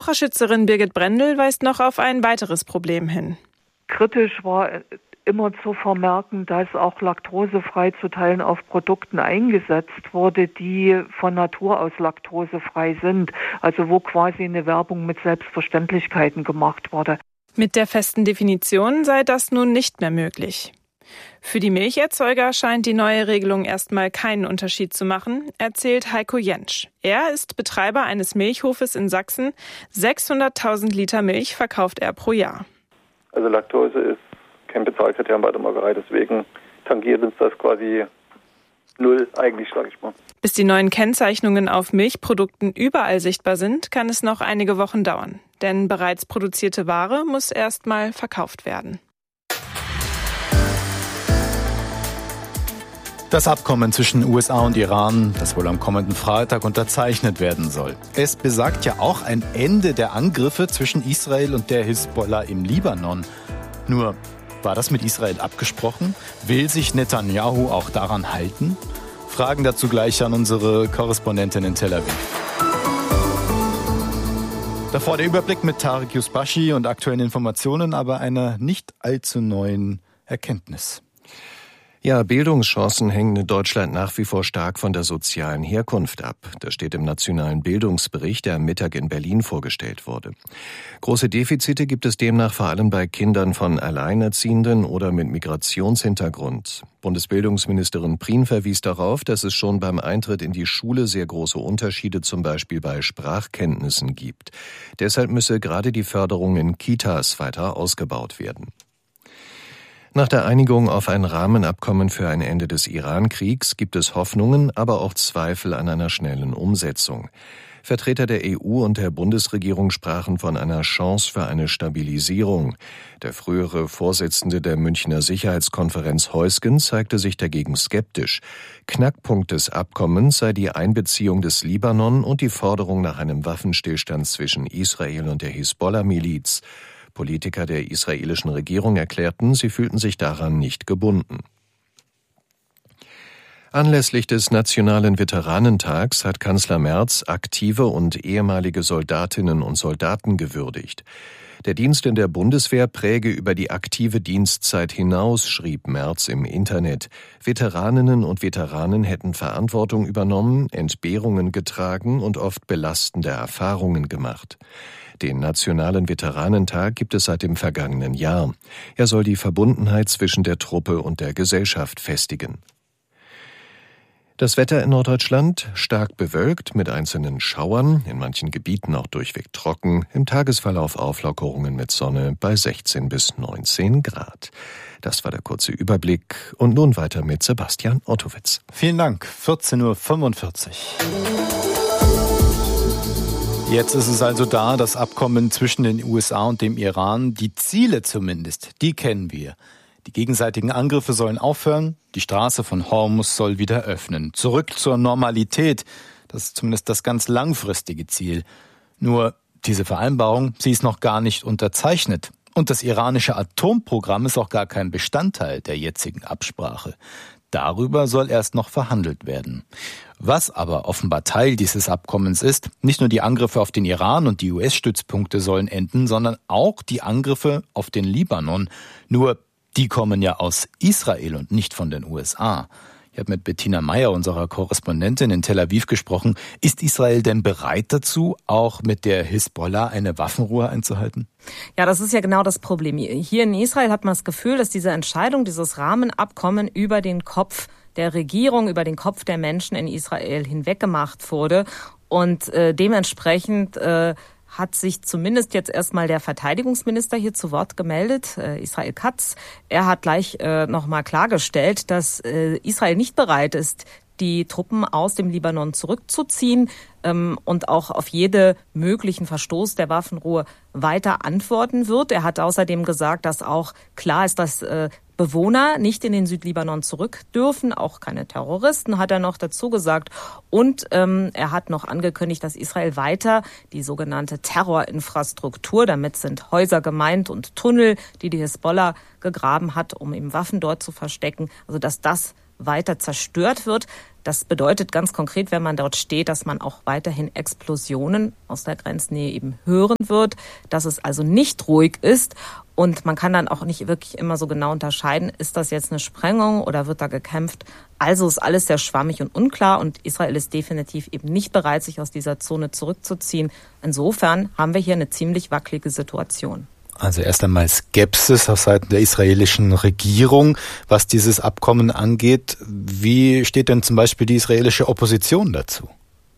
Verbraucherschützerin Birgit Brendel weist noch auf ein weiteres Problem hin. Kritisch war immer zu vermerken, dass auch laktosefrei zu Teilen auf Produkten eingesetzt wurde, die von Natur aus laktosefrei sind. Also wo quasi eine Werbung mit Selbstverständlichkeiten gemacht wurde. Mit der festen Definition sei das nun nicht mehr möglich. Für die Milcherzeuger scheint die neue Regelung erstmal keinen Unterschied zu machen, erzählt Heiko Jentsch. Er ist Betreiber eines Milchhofes in Sachsen. 600.000 Liter Milch verkauft er pro Jahr. Also Laktose ist kein Bezahlkriterium bei der Molkerei, deswegen tangiert uns das quasi null eigentlich, sage ich mal. Bis die neuen Kennzeichnungen auf Milchprodukten überall sichtbar sind, kann es noch einige Wochen dauern. Denn bereits produzierte Ware muss erstmal verkauft werden. Das Abkommen zwischen USA und Iran, das wohl am kommenden Freitag unterzeichnet werden soll. Es besagt ja auch ein Ende der Angriffe zwischen Israel und der Hisbollah im Libanon. Nur, war das mit Israel abgesprochen? Will sich Netanyahu auch daran halten? Fragen dazu gleich an unsere Korrespondentin in Tel Aviv. Davor der Überblick mit Tarek Yusbashi und aktuellen Informationen, aber einer nicht allzu neuen Erkenntnis. Ja, Bildungschancen hängen in Deutschland nach wie vor stark von der sozialen Herkunft ab. Das steht im Nationalen Bildungsbericht, der am Mittag in Berlin vorgestellt wurde. Große Defizite gibt es demnach vor allem bei Kindern von Alleinerziehenden oder mit Migrationshintergrund. Bundesbildungsministerin Prien verwies darauf, dass es schon beim Eintritt in die Schule sehr große Unterschiede zum Beispiel bei Sprachkenntnissen gibt. Deshalb müsse gerade die Förderung in Kitas weiter ausgebaut werden. Nach der Einigung auf ein Rahmenabkommen für ein Ende des Iran-Kriegs gibt es Hoffnungen, aber auch Zweifel an einer schnellen Umsetzung. Vertreter der EU und der Bundesregierung sprachen von einer Chance für eine Stabilisierung. Der frühere Vorsitzende der Münchner Sicherheitskonferenz Heusgen zeigte sich dagegen skeptisch. Knackpunkt des Abkommens sei die Einbeziehung des Libanon und die Forderung nach einem Waffenstillstand zwischen Israel und der Hisbollah-Miliz. Politiker der israelischen Regierung erklärten, sie fühlten sich daran nicht gebunden. Anlässlich des Nationalen Veteranentags hat Kanzler Merz aktive und ehemalige Soldatinnen und Soldaten gewürdigt. Der Dienst in der Bundeswehr präge über die aktive Dienstzeit hinaus, schrieb Merz im Internet. Veteraninnen und Veteranen hätten Verantwortung übernommen, Entbehrungen getragen und oft belastende Erfahrungen gemacht. Den Nationalen Veteranentag gibt es seit dem vergangenen Jahr. Er soll die Verbundenheit zwischen der Truppe und der Gesellschaft festigen. Das Wetter in Norddeutschland stark bewölkt mit einzelnen Schauern, in manchen Gebieten auch durchweg trocken, im Tagesverlauf Auflockerungen mit Sonne bei 16 bis 19 Grad. Das war der kurze Überblick und nun weiter mit Sebastian Ottowitz. Vielen Dank, 14:45 Uhr. Jetzt ist es also da, das Abkommen zwischen den USA und dem Iran. Die Ziele zumindest, die kennen wir. Die gegenseitigen Angriffe sollen aufhören, die Straße von Hormuz soll wieder öffnen. Zurück zur Normalität, das ist zumindest das ganz langfristige Ziel. Nur diese Vereinbarung, sie ist noch gar nicht unterzeichnet. Und das iranische Atomprogramm ist auch gar kein Bestandteil der jetzigen Absprache. Darüber soll erst noch verhandelt werden. Was aber offenbar Teil dieses Abkommens ist, nicht nur die Angriffe auf den Iran und die US-Stützpunkte sollen enden, sondern auch die Angriffe auf den Libanon. Nur die kommen ja aus Israel und nicht von den USA. Ich habe mit Bettina Meyer, unserer Korrespondentin in Tel Aviv, gesprochen. Ist Israel denn bereit dazu, auch mit der Hisbollah eine Waffenruhe einzuhalten? Ja, das ist ja genau das Problem. Hier in Israel hat man das Gefühl, dass diese Entscheidung, dieses Rahmenabkommen über den Kopf der Regierung, über den Kopf der Menschen in Israel hinweg gemacht wurde. Und dementsprechend hat sich zumindest jetzt erstmal der Verteidigungsminister hier zu Wort gemeldet, Israel Katz. Er hat gleich nochmal klargestellt, dass Israel nicht bereit ist, die Truppen aus dem Libanon zurückzuziehen und auch auf jede möglichen Verstoß der Waffenruhe weiter antworten wird. Er hat außerdem gesagt, dass auch klar ist, dass Bewohner nicht in den Südlibanon zurück dürfen, auch keine Terroristen, hat er noch dazu gesagt. Und er hat noch angekündigt, dass Israel weiter die sogenannte Terrorinfrastruktur, damit sind Häuser gemeint und Tunnel, die die Hisbollah gegraben hat, um eben Waffen dort zu verstecken, also dass das weiter zerstört wird. Das bedeutet ganz konkret, wenn man dort steht, dass man auch weiterhin Explosionen aus der Grenznähe eben hören wird, dass es also nicht ruhig ist. Und man kann dann auch nicht wirklich immer so genau unterscheiden, ist das jetzt eine Sprengung oder wird da gekämpft. Also ist alles sehr schwammig und unklar und Israel ist definitiv eben nicht bereit, sich aus dieser Zone zurückzuziehen. Insofern haben wir hier eine ziemlich wackelige Situation. Also erst einmal Skepsis auf Seiten der israelischen Regierung, was dieses Abkommen angeht. Wie steht denn zum Beispiel die israelische Opposition dazu?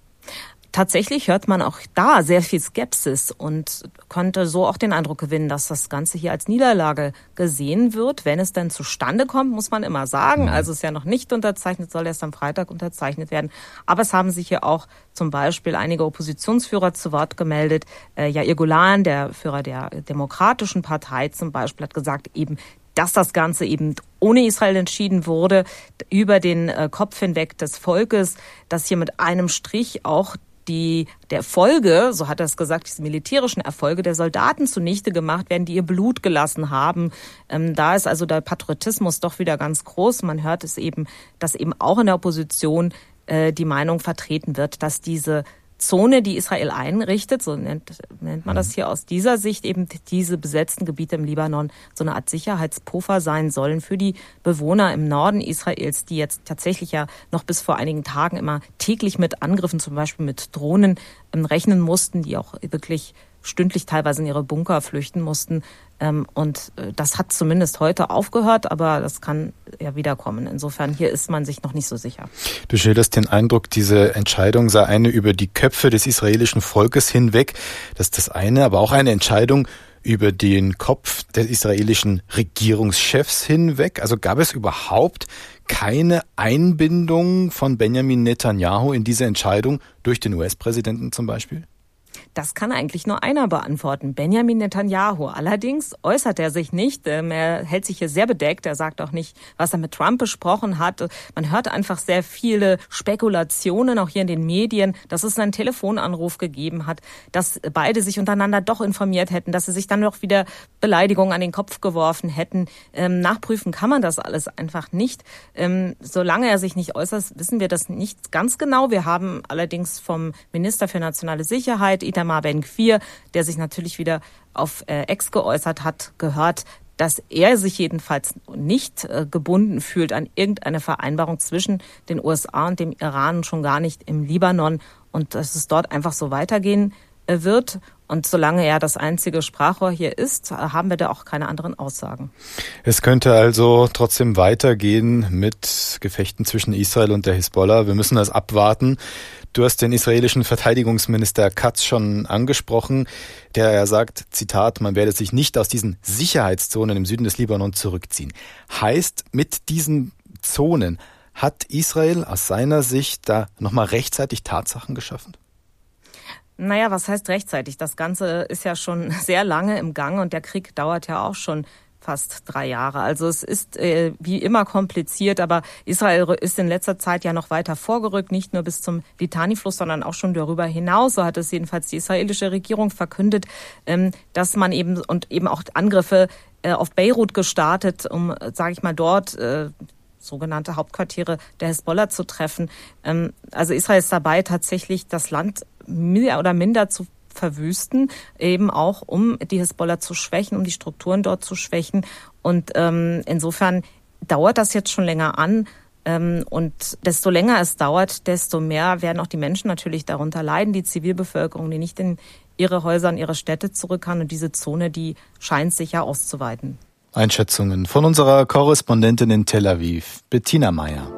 Tatsächlich hört man auch da sehr viel Skepsis und könnte so auch den Eindruck gewinnen, dass das Ganze hier als Niederlage gesehen wird. Wenn es denn zustande kommt, muss man immer sagen. Also es ist ja noch nicht unterzeichnet, soll erst am Freitag unterzeichnet werden. Aber es haben sich hier auch zum Beispiel einige Oppositionsführer zu Wort gemeldet. Yair Golan, der Führer der Demokratischen Partei zum Beispiel, hat gesagt eben, dass das Ganze eben ohne Israel entschieden wurde, über den Kopf hinweg des Volkes, dass hier mit einem Strich auch der Erfolge, so hat er es gesagt, diese militärischen Erfolge der Soldaten zunichte gemacht werden, die ihr Blut gelassen haben. Da ist also der Patriotismus doch wieder ganz groß. Man hört es eben, dass eben auch in der Opposition die Meinung vertreten wird, dass diese Zone, die Israel einrichtet, so nennt man das hier aus dieser Sicht, eben diese besetzten Gebiete im Libanon so eine Art Sicherheitspuffer sein sollen für die Bewohner im Norden Israels, die jetzt tatsächlich ja noch bis vor einigen Tagen immer täglich mit Angriffen, zum Beispiel mit Drohnen, rechnen mussten, die auch wirklich stündlich teilweise in ihre Bunker flüchten mussten. Und das hat zumindest heute aufgehört, aber das kann ja wiederkommen. Insofern, hier ist man sich noch nicht so sicher. Du schilderst den Eindruck, diese Entscheidung sei eine über die Köpfe des israelischen Volkes hinweg. Das ist das eine, aber auch eine Entscheidung über den Kopf des israelischen Regierungschefs hinweg. Also gab es überhaupt keine Einbindung von Benjamin Netanyahu in diese Entscheidung durch den US-Präsidenten zum Beispiel? Das kann eigentlich nur einer beantworten, Benjamin Netanyahu. Allerdings äußert er sich nicht. Er hält sich hier sehr bedeckt. Er sagt auch nicht, was er mit Trump besprochen hat. Man hört einfach sehr viele Spekulationen, auch hier in den Medien, dass es einen Telefonanruf gegeben hat, dass beide sich untereinander doch informiert hätten, dass sie sich dann noch wieder Beleidigungen an den Kopf geworfen hätten. Nachprüfen kann man das alles einfach nicht. Solange er sich nicht äußert, wissen wir das nicht ganz genau. Wir haben allerdings vom Minister für nationale Sicherheit, Itamar Ben-Gvir, der sich natürlich wieder auf X geäußert hat, gehört, dass er sich jedenfalls nicht gebunden fühlt an irgendeine Vereinbarung zwischen den USA und dem Iran, schon gar nicht im Libanon, und dass es dort einfach so weitergehen wird. Und solange er das einzige Sprachrohr hier ist, haben wir da auch keine anderen Aussagen. Es könnte also trotzdem weitergehen mit Gefechten zwischen Israel und der Hisbollah. Wir müssen das abwarten. Du hast den israelischen Verteidigungsminister Katz schon angesprochen, der ja sagt, Zitat, man werde sich nicht aus diesen Sicherheitszonen im Süden des Libanon zurückziehen. Heißt, mit diesen Zonen hat Israel aus seiner Sicht da nochmal rechtzeitig Tatsachen geschaffen? Naja, was heißt rechtzeitig? Das Ganze ist ja schon sehr lange im Gang und der Krieg dauert ja auch schon fast 3 Jahre. Also es ist wie immer kompliziert, aber Israel ist in letzter Zeit ja noch weiter vorgerückt, nicht nur bis zum Litani-Fluss, sondern auch schon darüber hinaus. So hat es jedenfalls die israelische Regierung verkündet, dass man eben auch Angriffe auf Beirut gestartet, um, sage ich mal, dort sogenannte Hauptquartiere der Hisbollah zu treffen. Also Israel ist dabei, tatsächlich das Land mehr oder minder zu verwüsten, eben auch um die Hisbollah zu schwächen, um die Strukturen dort zu schwächen. Und insofern dauert das jetzt schon länger an. Und desto länger es dauert, desto mehr werden auch die Menschen natürlich darunter leiden, die Zivilbevölkerung, die nicht in ihre Häuser und ihre Städte zurück kann. Und diese Zone, die scheint sich ja auszuweiten. Einschätzungen von unserer Korrespondentin in Tel Aviv, Bettina Meyer.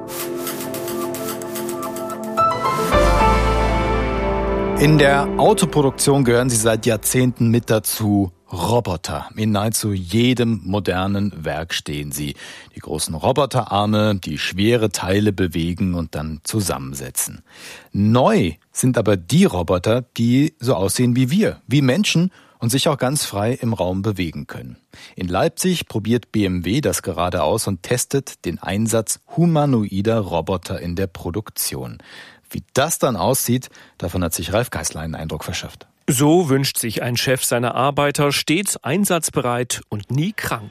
In der Autoproduktion gehören sie seit Jahrzehnten mit dazu. Roboter. In nahezu jedem modernen Werk stehen sie. Die großen Roboterarme, die schwere Teile bewegen und dann zusammensetzen. Neu sind aber die Roboter, die so aussehen wie wir, wie Menschen und sich auch ganz frei im Raum bewegen können. In Leipzig probiert BMW das gerade aus und testet den Einsatz humanoider Roboter in der Produktion. Wie das dann aussieht, davon hat sich Ralf Geißler einen Eindruck verschafft. So wünscht sich ein Chef seiner Arbeiter, stets einsatzbereit und nie krank.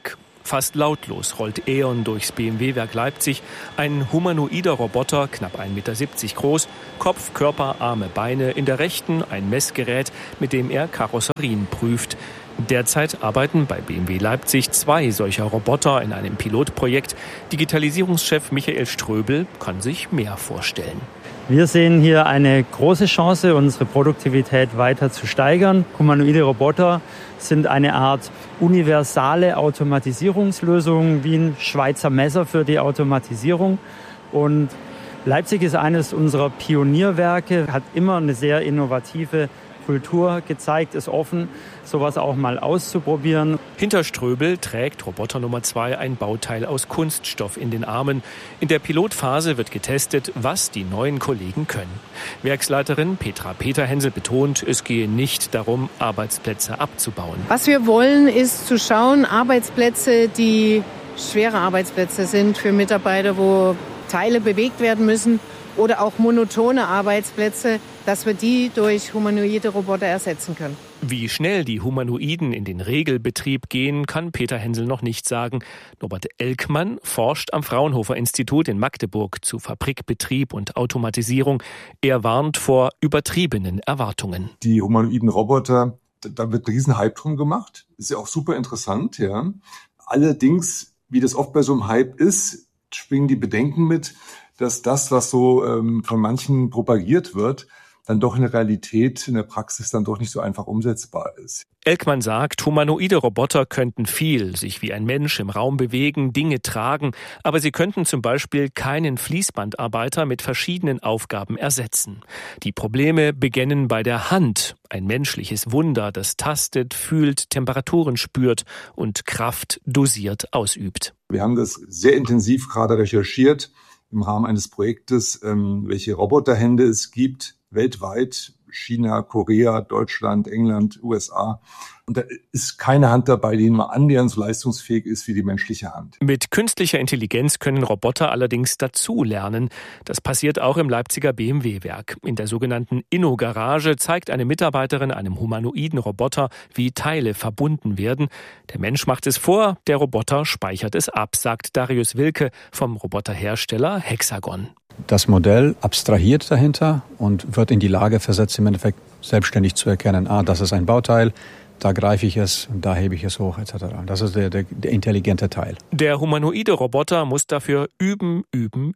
Fast lautlos rollt E.ON durchs BMW-Werk Leipzig. Ein humanoider Roboter, knapp 1,70 Meter groß, Kopf, Körper, Arme, Beine, in der rechten ein Messgerät, mit dem er Karosserien prüft. Derzeit arbeiten bei BMW Leipzig 2 solcher Roboter in einem Pilotprojekt. Digitalisierungschef Michael Ströbel kann sich mehr vorstellen. Wir sehen hier eine große Chance, unsere Produktivität weiter zu steigern. Humanoide Roboter sind eine Art universale Automatisierungslösung, wie ein Schweizer Messer für die Automatisierung. Und Leipzig ist eines unserer Pionierwerke, hat immer eine sehr innovative Kultur gezeigt, ist offen, sowas auch mal auszuprobieren. Hinter Ströbel trägt Roboter Nummer 2 ein Bauteil aus Kunststoff in den Armen. In der Pilotphase wird getestet, was die neuen Kollegen können. Werksleiterin Petra Peterhensel betont, es gehe nicht darum, Arbeitsplätze abzubauen. Was wir wollen, ist zu schauen, Arbeitsplätze, die schwere Arbeitsplätze sind für Mitarbeiter, wo Teile bewegt werden müssen, oder auch monotone Arbeitsplätze, dass wir die durch humanoide Roboter ersetzen können. Wie schnell die Humanoiden in den Regelbetrieb gehen, kann Peterhensel noch nicht sagen. Norbert Elkmann forscht am Fraunhofer-Institut in Magdeburg zu Fabrikbetrieb und Automatisierung. Er warnt vor übertriebenen Erwartungen. Die humanoiden Roboter, da wird ein Riesenhype drum gemacht. Ist ja auch super interessant, ja. Allerdings, wie das oft bei so einem Hype ist, schwingen die Bedenken mit, dass das, was so von manchen propagiert wird, dann doch in der Realität, in der Praxis dann doch nicht so einfach umsetzbar ist. Elkmann sagt, humanoide Roboter könnten viel, sich wie ein Mensch im Raum bewegen, Dinge tragen, aber sie könnten zum Beispiel keinen Fließbandarbeiter mit verschiedenen Aufgaben ersetzen. Die Probleme beginnen bei der Hand, ein menschliches Wunder, das tastet, fühlt, Temperaturen spürt und Kraft dosiert ausübt. Wir haben das sehr intensiv gerade recherchiert im Rahmen eines Projektes, welche Roboterhände es gibt, weltweit, China, Korea, Deutschland, England, USA. Und da ist keine Hand dabei, die nur annähernd so leistungsfähig ist wie die menschliche Hand. Mit künstlicher Intelligenz können Roboter allerdings dazulernen. Das passiert auch im Leipziger BMW-Werk. In der sogenannten Inno-Garage zeigt eine Mitarbeiterin einem humanoiden Roboter, wie Teile verbunden werden. Der Mensch macht es vor, der Roboter speichert es ab, sagt Darius Wilke vom Roboterhersteller Hexagon. Das Modell abstrahiert dahinter und wird in die Lage versetzt, im Endeffekt selbstständig zu erkennen, das ist ein Bauteil, da greife ich es, da hebe ich es hoch, etc. Das ist der intelligente Teil. Der humanoide Roboter muss dafür üben.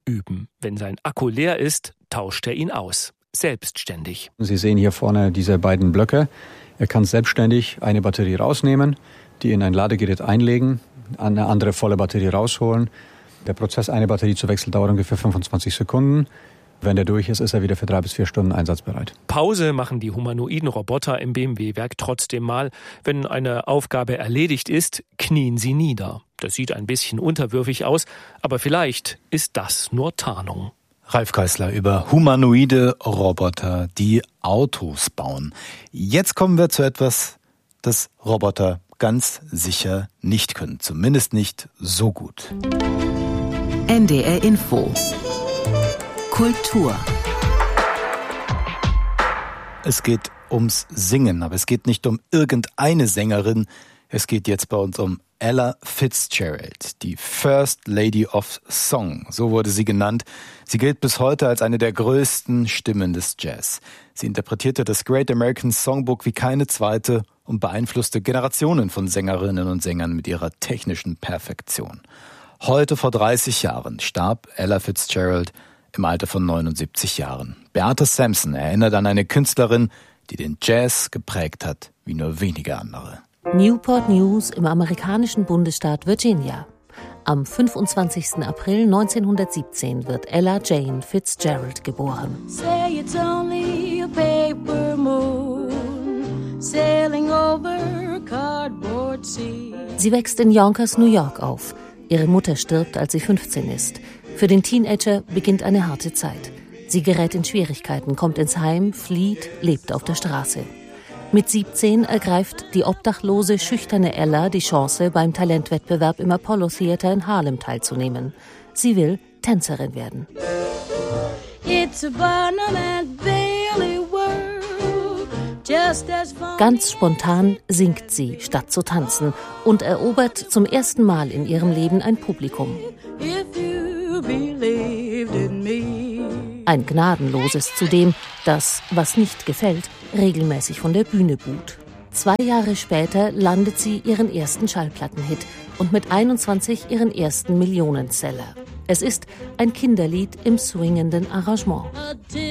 Wenn sein Akku leer ist, tauscht er ihn aus. Selbstständig. Sie sehen hier vorne diese beiden Blöcke. Er kann selbstständig eine Batterie rausnehmen, die in ein Ladegerät einlegen, eine andere volle Batterie rausholen. Der Prozess, eine Batterie zu wechseln, dauert ungefähr 25 Sekunden. Wenn der durch ist, ist er wieder für 3 bis 4 Stunden einsatzbereit. Pause machen die humanoiden Roboter im BMW-Werk trotzdem mal. Wenn eine Aufgabe erledigt ist, knien sie nieder. Das sieht ein bisschen unterwürfig aus, aber vielleicht ist das nur Tarnung. Ralf Keisler über humanoide Roboter, die Autos bauen. Jetzt kommen wir zu etwas, das Roboter ganz sicher nicht können. Zumindest nicht so gut. NDR Info. Kultur. Es geht ums Singen, aber es geht nicht um irgendeine Sängerin. Es geht jetzt bei uns um Ella Fitzgerald, die First Lady of Song. So wurde sie genannt. Sie gilt bis heute als eine der größten Stimmen des Jazz. Sie interpretierte das Great American Songbook wie keine zweite und beeinflusste Generationen von Sängerinnen und Sängern mit ihrer technischen Perfektion. Heute vor 30 Jahren starb Ella Fitzgerald im Alter von 79 Jahren. Beate Sampson erinnert an eine Künstlerin, die den Jazz geprägt hat wie nur wenige andere. Newport News im amerikanischen Bundesstaat Virginia. Am 25. April 1917 wird Ella Jane Fitzgerald geboren. Say it's only a paper moon, sailing over cardboard sea. Sie wächst in Yonkers, New York auf. Ihre Mutter stirbt, als sie 15 ist. Für den Teenager beginnt eine harte Zeit. Sie gerät in Schwierigkeiten, kommt ins Heim, flieht, lebt auf der Straße. Mit 17 ergreift die obdachlose, schüchterne Ella die Chance, beim Talentwettbewerb im Apollo Theater in Harlem teilzunehmen. Sie will Tänzerin werden. It's a Barnum and Bailey world, Ganz spontan singt sie, statt zu tanzen, und erobert zum ersten Mal in ihrem Leben ein Publikum. Ein gnadenloses zudem, das, was nicht gefällt, regelmäßig von der Bühne buht. 2 Jahre später landet sie ihren ersten Schallplattenhit und mit 21 ihren ersten Millionenseller. Es ist ein Kinderlied im swingenden Arrangement.